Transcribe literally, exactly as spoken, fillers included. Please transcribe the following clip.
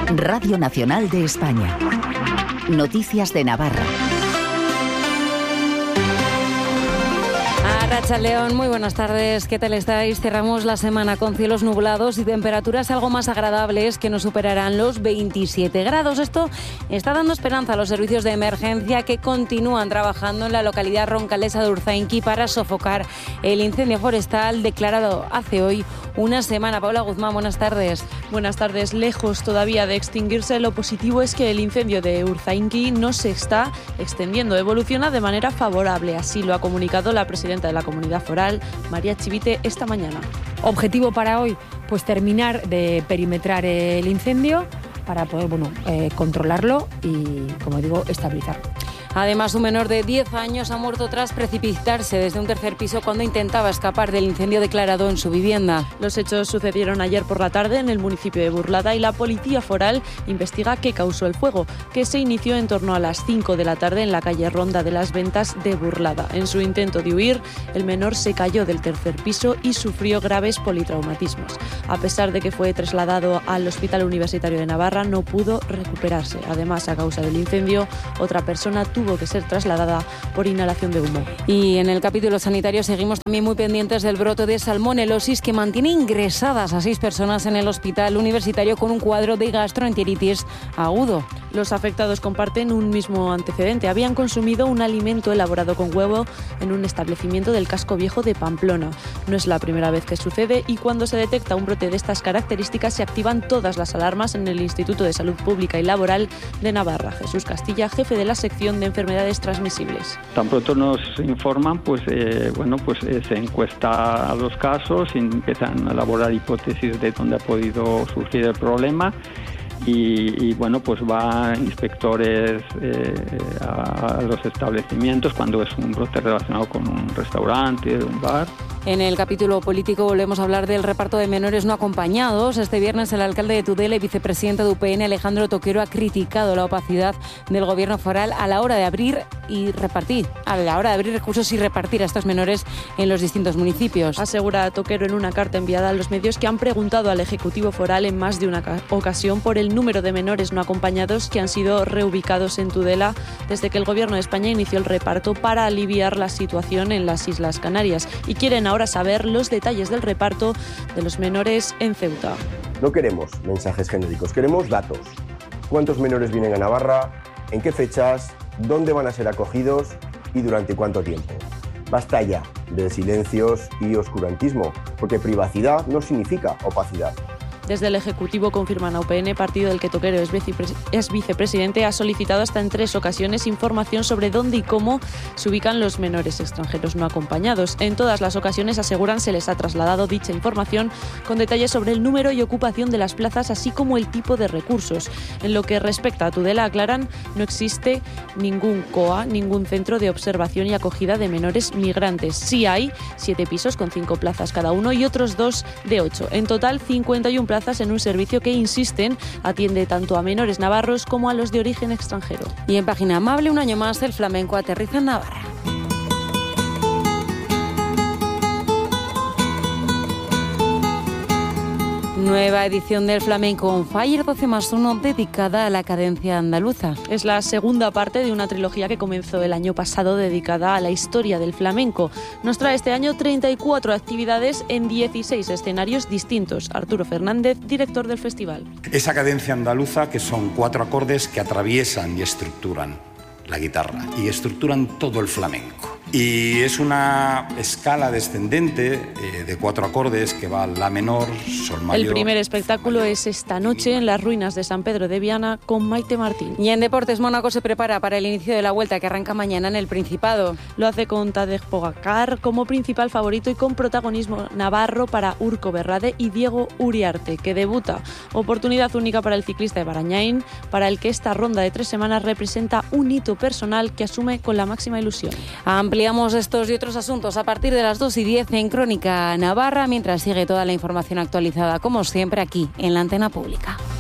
Radio Nacional de España. Noticias de Navarra. Arratsaldeon, muy buenas tardes. ¿Qué tal estáis? Cerramos la semana con cielos nublados y temperaturas algo más agradables que no superarán los veintisiete grados. Esto está dando esperanza a los servicios de emergencia que continúan trabajando en la localidad roncalesa de Urzainqui para sofocar el incendio forestal declarado hace hoy una semana. Paula Guzmán, buenas tardes. Buenas tardes. Lejos todavía de extinguirse, lo positivo es que el incendio de Urzainqui no se está extendiendo, evoluciona de manera favorable. Así lo ha comunicado la presidenta de la Comunidad Foral, María Chivite, esta mañana. ¿Objetivo para hoy? Pues terminar de perimetrar el incendio para poder, bueno, eh, controlarlo y, como digo, estabilizarlo. Además, un menor de diez años ha muerto tras precipitarse desde un tercer piso cuando intentaba escapar del incendio declarado en su vivienda. Los hechos sucedieron ayer por la tarde en el municipio de Burlada y la Policía Foral investiga qué causó el fuego, que se inició en torno a las cinco de la tarde en la calle Ronda de las Ventas de Burlada. En su intento de huir, el menor se cayó del tercer piso y sufrió graves politraumatismos. A pesar de que fue trasladado al Hospital Universitario de Navarra, no pudo recuperarse. Además, a causa del incendio, otra persona tuvo que ser trasladada por inhalación de humo. Y en el capítulo sanitario seguimos también muy pendientes del brote de salmonelosis que mantiene ingresadas a seis personas en el Hospital Universitario con un cuadro de gastroenteritis agudo. Los afectados comparten un mismo antecedente. Habían consumido un alimento elaborado con huevo en un establecimiento del casco viejo de Pamplona. No es la primera vez que sucede y cuando se detecta un brote de estas características se activan todas las alarmas en el Instituto de Salud Pública y Laboral de Navarra. Jesús Castilla, jefe de la sección de enfermedades transmisibles. Tan pronto nos informan, pues eh, bueno, pues eh, se encuesta a los casos, empiezan a elaborar hipótesis de dónde ha podido surgir el problema. Y, y bueno, pues van inspectores eh, a, a los establecimientos cuando es un brote relacionado con un restaurante, un bar. En el capítulo político volvemos a hablar del reparto de menores no acompañados. Este viernes el alcalde de Tudela y vicepresidente de U P N, Alejandro Toquero, ha criticado la opacidad del gobierno foral a la hora de abrir y repartir, a la hora de abrir recursos y repartir a estos menores en los distintos municipios. Asegura Toquero en una carta enviada a los medios que han preguntado al Ejecutivo foral en más de una ocasión por el número de menores no acompañados que han sido reubicados en Tudela desde que el gobierno de España inició el reparto para aliviar la situación en las Islas Canarias y quieren ahora saber los detalles del reparto de los menores en Ceuta. No queremos mensajes genéricos, queremos datos. ¿Cuántos menores vienen a Navarra? ¿En qué fechas? ¿Dónde van a ser acogidos? ¿Y durante cuánto tiempo? Basta ya de silencios y oscurantismo, porque privacidad no significa opacidad. Desde el Ejecutivo confirman a U P N, partido del que Toquero es, vicepres- es vicepresidente, ha solicitado hasta en tres ocasiones información sobre dónde y cómo se ubican los menores extranjeros no acompañados. En todas las ocasiones, aseguran, se les ha trasladado dicha información con detalles sobre el número y ocupación de las plazas, así como el tipo de recursos. En lo que respecta a Tudela, aclaran, no existe ningún C O A, ningún centro de observación y acogida de menores migrantes. Sí hay siete pisos con cinco plazas cada uno y otros dos de ocho. En total, cincuenta y una plazas en un servicio que, insisten, atiende tanto a menores navarros como a los de origen extranjero. Y en Página Amable, un año más, el flamenco aterriza en Navarra. Nueva edición del Flamenco on Fire doce más uno dedicada a la cadencia andaluza. Es la segunda parte de una trilogía que comenzó el año pasado dedicada a la historia del flamenco. Nos trae este año treinta y cuatro actividades en dieciséis escenarios distintos. Arturo Fernández, director del festival. Esa cadencia andaluza que son cuatro acordes que atraviesan y estructuran la guitarra y estructuran todo el flamenco. Y es una escala descendente eh, de cuatro acordes que va la menor, sol mayor. El primer espectáculo es esta noche en las ruinas de San Pedro de Viana con Maite Martín. Y en Deportes, Mónaco se prepara para el inicio de la Vuelta que arranca mañana en el Principado. Lo hace con Tadej Pogacar como principal favorito y con protagonismo navarro para Urco Berrade y Diego Uriarte, que debuta. Oportunidad única para el ciclista de Barañáin, para el que esta ronda de tres semanas representa un hito personal que asume con la máxima ilusión. Ampliamos estos y otros asuntos a partir de las dos y diez en Crónica Navarra, mientras sigue toda la información actualizada, como siempre, aquí en la Antena Pública.